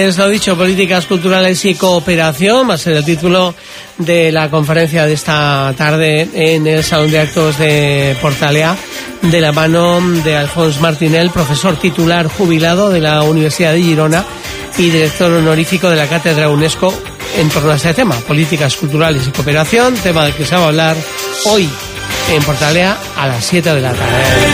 Pues lo dicho, políticas culturales y cooperación va a ser el título de la conferencia de esta tarde en el Salón de Actos de Portalea, de la mano de Alfons Martinel, profesor titular jubilado de la Universidad de Girona y director honorífico de la Cátedra UNESCO, en torno a este tema, políticas culturales y cooperación, tema del que se va a hablar hoy en Portalea a las 7 de la tarde.